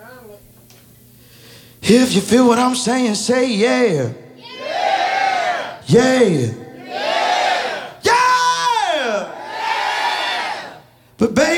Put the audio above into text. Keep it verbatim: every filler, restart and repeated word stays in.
If you feel what I'm saying, say yeah. Yeah. Yeah. Yeah. Yeah. But baby,